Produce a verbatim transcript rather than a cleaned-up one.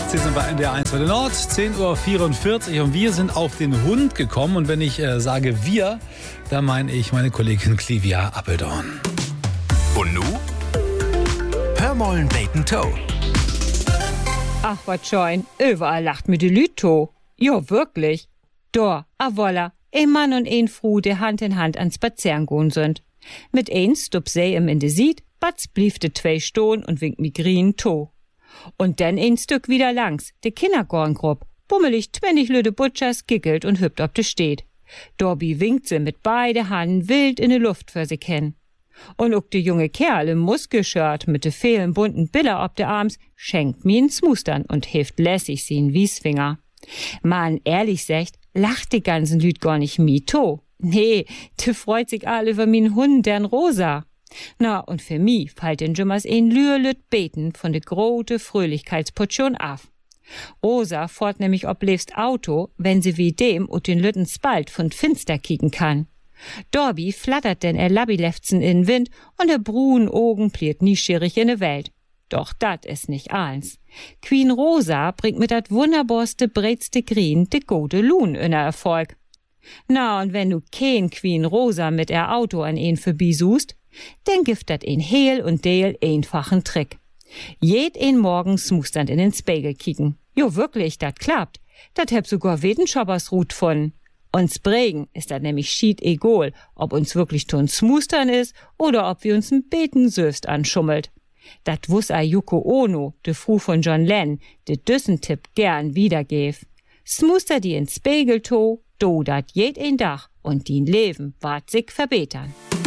Sie sind bei N D R eins für den Nord, zehn Uhr vierundvierzig und wir sind auf den Hund gekommen. Und wenn ich äh, sage wir, dann meine ich meine Kollegin Clivia Appeldorn. Und nu? Hör mollen Bacon Toe. Ach, wat schein, überall lacht mir die Lüt to. Jo, wirklich. Da, a wolla, ein Mann und ein Fru, die Hand in Hand ans Spazieren gehen sind. Mit eins stup sei im in de Sied, batz blieb de zwei Stohn und winkt mi grün to. Und dann ein Stück wieder langs, de Kindergorngrupp, bummelig twennig lüde Butchers giggelt und hüpft ob de steht. Dorbi winkt sie mit beide Handen wild in de Luft für sie kennen. Und ook de junge Kerl im Muskelshirt mit de vielen bunten Biller ob de Arms schenkt mi n Smustern und hilft lässig sie n Wiesfinger. Man, ehrlich secht, lacht die ganzen Lüd gar nicht mi to. Nee, de freut sich all über min Hund, dern Rosa. Na, und für mi fallt den Jummers ein Lüerlüt beten von de grote Fröhlichkeitsportion af. Rosa fort nämlich ob lebst Auto, wenn sie wie dem und den Lütten Spalt von Finster kicken kann. Dorbi flattert denn er Labilefzen in Wind und der brun Augen pliert nieschierig in de Welt. Doch dat is nicht eins. Queen Rosa bringt mit dat wunderbarste, breitste Green de gode Luhn in er Erfolg. Na, und wenn du kein Queen Rosa mit er Auto an een vorbiesust, denn gibt dat een heel und deel einfachen Trick. Jed een morgens musternd in den Spiegel kicken. Jo, wirklich, dat klappt. Dat heb sogar Wetenschoppers-Rut von. Uns Bregen ist dat nämlich schied egal, ob uns wirklich tun smustern is oder ob wir uns n Beten söst anschummelt. Dat wuss a Yoko Ono, de Fru von John Lennon, de Düssentipp gern wiedergev. Smuster die ins Spiegel to, do dat jed een Dach und din Leben ward sich verbetern.